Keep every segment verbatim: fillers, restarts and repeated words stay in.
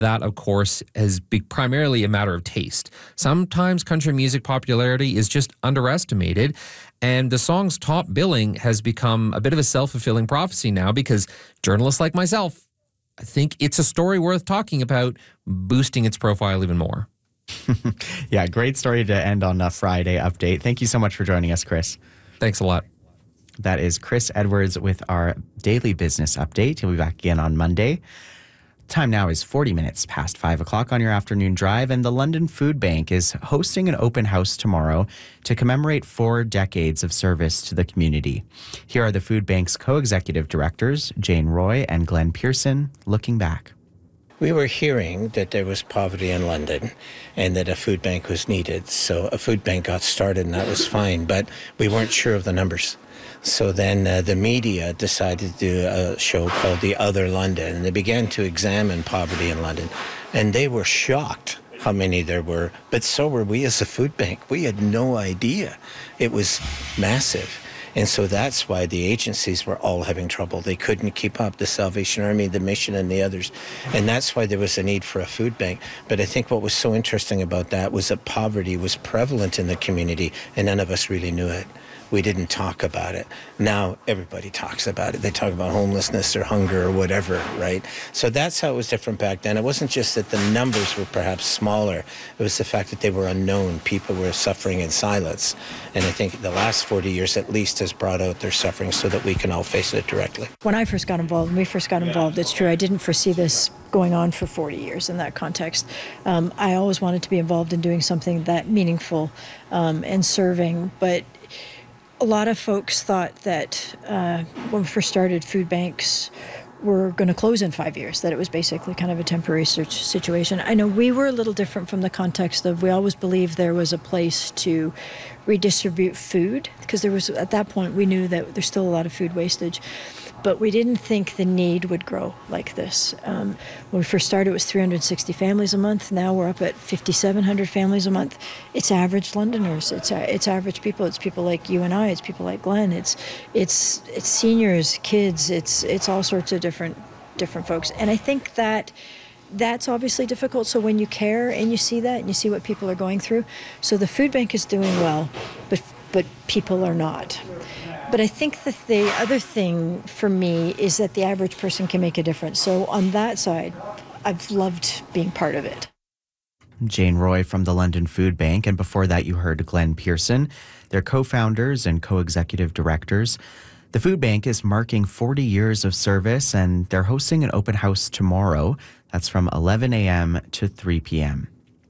That, of course, has been primarily a matter of taste. Sometimes country music popularity is just underestimated, and the song's top billing has become a bit of a self-fulfilling prophecy now because journalists like myself think it's a story worth talking about, boosting its profile even more. Yeah, great story to end on a Friday update. Thank you so much for joining us, Chris. Thanks a lot. That is Chris Edwards with our daily business update. He'll be back again on Monday. Time now is forty minutes past five o'clock on your afternoon drive, and the London Food Bank is hosting an open house tomorrow to commemorate four decades of service to the community. Here are the Food Bank's co-executive directors, Jane Roy and Glenn Pearson, looking back. We were hearing that there was poverty in London and that a food bank was needed. So a food bank got started and that was fine, but we weren't sure of the numbers. So then uh, the media decided to do a show called The Other London, and they began to examine poverty in London. And they were shocked how many there were, but so were we as a food bank. We had no idea. It was massive. And so that's why the agencies were all having trouble. They couldn't keep up, the Salvation Army, the Mission, and the others. And that's why there was a need for a food bank. But I think what was so interesting about that was that poverty was prevalent in the community, and none of us really knew it. We didn't talk about it. Now everybody talks about it. They talk about homelessness or hunger or whatever, right? So that's how it was different back then. It wasn't just that the numbers were perhaps smaller. It was the fact that they were unknown. People were suffering in silence. And I think the last forty years at least has brought out their suffering so that we can all face it directly. When I first got involved, when we first got involved, it's true, I didn't foresee this going on for forty years in that context. Um, I always wanted to be involved in doing something that meaningful um, and serving, but a lot of folks thought that uh, when we first started, food banks were going to close in five years, that it was basically kind of a temporary search situation. I know we were a little different from the context of, we always believed there was a place to redistribute food, because there was, at that point, we knew that there's still a lot of food wastage. But we didn't think the need would grow like this. Um, when we first started, it was three hundred sixty families a month. Now we're up at fifty-seven hundred families a month. It's average Londoners. It's it's average people. It's people like you and I. It's people like Glenn. It's it's it's seniors, kids. It's it's all sorts of different different folks. And I think that that's obviously difficult. So when you care and you see that and you see what people are going through, so the food bank is doing well, but but people are not. But I think that the other thing for me is that the average person can make a difference. So on that side, I've loved being part of it. Jane Roy from the London Food Bank, and before that you heard Glenn Pearson. They're co-founders and co-executive directors. The food bank is marking forty years of service, and they're hosting an open house tomorrow. That's from eleven a.m. to three p.m.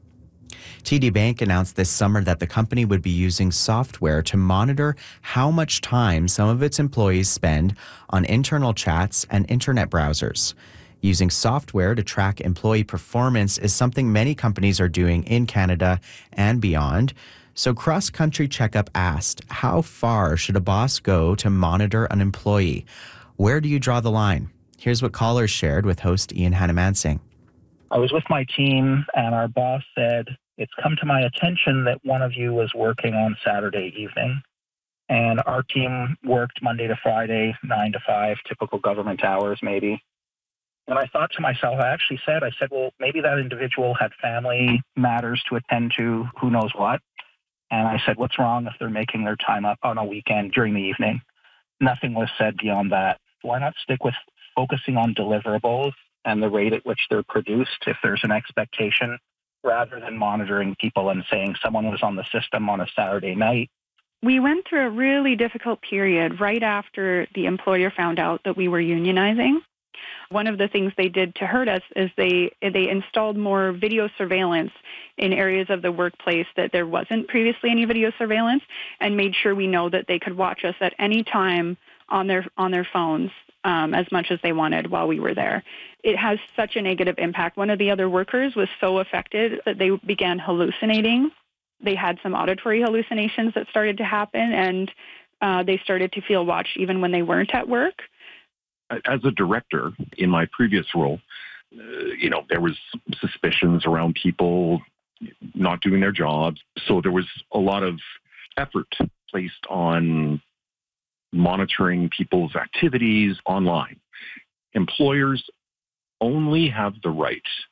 T D Bank announced this summer that the company would be using software to monitor how much time some of its employees spend on internal chats and internet browsers. Using software to track employee performance is something many companies are doing in Canada and beyond. So Cross Country Checkup asked, how far should a boss go to monitor an employee? Where do you draw the line? Here's what callers shared with host Ian Hannamansing. I was with my team and our boss said, it's come to my attention that one of you was working on Saturday evening, and our team worked Monday to Friday, nine to five, typical government hours maybe. And I thought to myself, I actually said, I said, well, maybe that individual had family matters to attend to, who knows what. And I said, what's wrong if they're making their time up on a weekend during the evening? Nothing was said beyond that. Why not stick with focusing on deliverables and the rate at which they're produced if there's an expectation, rather than monitoring people and saying someone was on the system on a Saturday night. We went through a really difficult period right after the employer found out that we were unionizing. One of the things they did to hurt us is they they installed more video surveillance in areas of the workplace that there wasn't previously any video surveillance, and made sure we know that they could watch us at any time on their on their phones um, as much as they wanted while we were there. It has such a negative impact. One of the other workers was so affected that they began hallucinating. They had some auditory hallucinations that started to happen, and uh, they started to feel watched even when they weren't at work. As a director in my previous role, uh, you know, there was suspicions around people not doing their jobs. So there was a lot of effort placed on monitoring people's activities online. Employers only have the right